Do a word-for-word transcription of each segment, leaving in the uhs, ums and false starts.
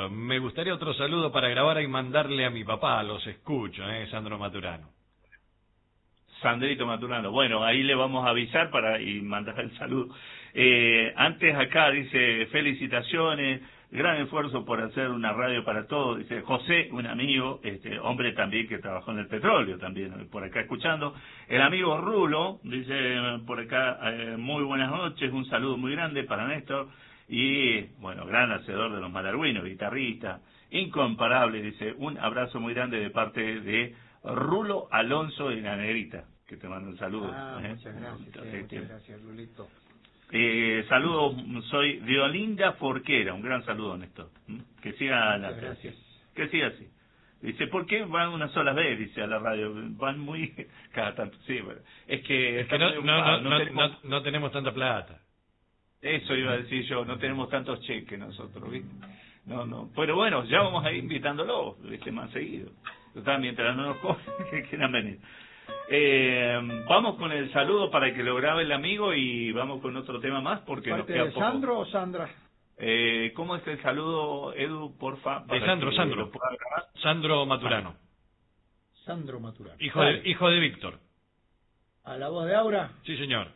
Víctor. Me gustaría otro saludo para grabar y mandarle a mi papá. Los escucho, ¿eh? Sandro Maturano. Sandrito Maturano. Bueno, ahí le vamos a avisar para y mandar el saludo. Eh, antes acá dice, felicitaciones, gran esfuerzo por hacer una radio para todos. Dice José, un amigo, este hombre también que trabajó en el petróleo, también por acá escuchando. El amigo Rulo, dice por acá, eh, muy buenas noches, un saludo muy grande para Néstor. Y, bueno, gran hacedor de los malargüinos, guitarrista, incomparable, dice, un abrazo muy grande de parte de Rulo Alonso de la Negrita, que te mando un saludo. Ah, ¿eh? muchas gracias, sí, Este, muchas gracias, Lulito. Eh, saludos, soy de Olinda Forquera, un gran saludo, Néstor. ¿Mm? Que siga la, gracias. Que siga así. Dice, ¿por qué van una sola vez? Dice a la radio, van muy cada tanto. Sí, bueno, es que, es que no, no, no, no, tenemos, no, no tenemos tanta plata. Eso iba a decir yo, no tenemos tantos cheques nosotros, ¿viste? No, no. Pero bueno, ya vamos a ir invitándolo, ¿viste? Más seguido. Total, mientras no nos cogen, que quieran venir. Eh, vamos con el saludo para que lo grabe el amigo y vamos con otro tema más porque nos queda de poco. ¿Sandro o Sandra? Eh, ¿Cómo es el saludo, Edu, porfa? De Sandro, Sandro. Sandro Maturano. Sandro Maturano. Hijo de, hijo de Víctor. ¿A la voz de Aura? Sí, señor.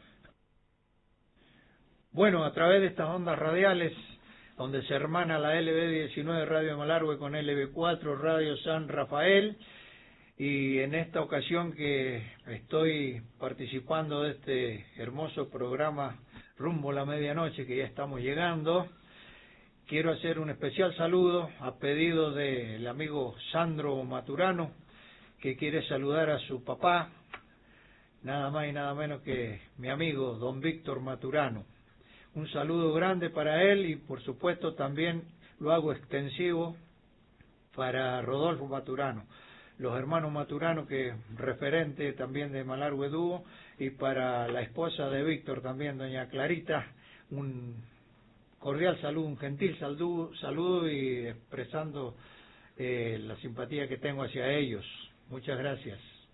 Bueno, a través de estas ondas radiales, donde se hermana la L B diecinueve Radio Malargüe con L B cuatro Radio San Rafael, y en esta ocasión que estoy participando de este hermoso programa Rumbo a la Medianoche, que ya estamos llegando, quiero hacer un especial saludo a pedido del amigo Sandro Maturano, que quiere saludar a su papá, nada más y nada menos que mi amigo don Víctor Maturano. Un saludo grande para él y por supuesto también lo hago extensivo para Rodolfo Maturano, los hermanos Maturano, que referente también de Malargüe Dúo, y para la esposa de Víctor también, doña Clarita, un cordial saludo, un gentil saludo, saludo y expresando eh, la simpatía que tengo hacia ellos. Muchas gracias.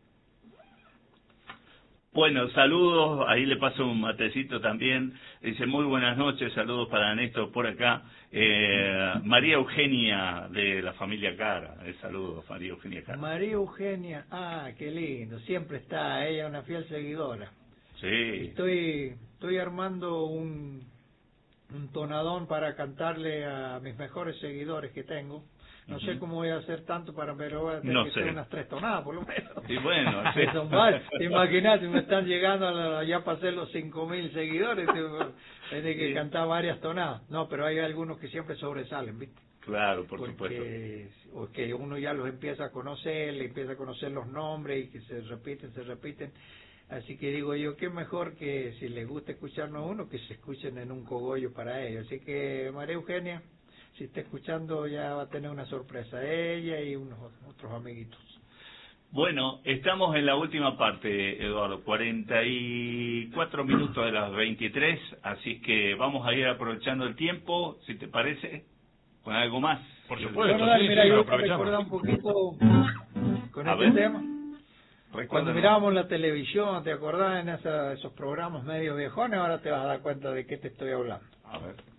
Bueno, saludos, ahí le paso un matecito también, dice muy buenas noches, saludos para Néstor por acá, eh, María Eugenia de la familia Cara, eh, saludos María Eugenia Cara. María Eugenia, ah, qué lindo, siempre está, ella una fiel seguidora. Sí. Estoy, estoy armando un, un tonadón para cantarle a mis mejores seguidores que tengo. No uh-huh. sé cómo voy a hacer tanto para, pero voy a tener no que sé. hacer unas tres tonadas por lo menos. Y bueno, sí. Son más. Imagínate, me están llegando a la, ya pasé los cinco mil seguidores, tiene que sí. cantar varias tonadas. No, pero hay algunos que siempre sobresalen, ¿viste? Claro, por porque, supuesto. Porque uno ya los empieza a conocer, le empieza a conocer los nombres y que se repiten, se repiten. Así que digo yo, qué mejor que si les gusta escucharnos a uno, que se escuchen en un cogollo para ellos. Así que María Eugenia, si está escuchando, ya va a tener una sorpresa ella y unos otros amiguitos. Bueno, estamos en la última parte, Eduardo, cuarenta y cuatro minutos de las veintitrés, así que vamos a ir aprovechando el tiempo, si te parece, con algo más. Por supuesto, bueno, dale, sí, mira, sí, yo lo me recuerdo un poquito con a este ver. tema. Recuérdame. Cuando mirábamos la televisión, ¿te acordás en esa, esos programas medio viejones? Ahora te vas a dar cuenta de qué te estoy hablando. A ver.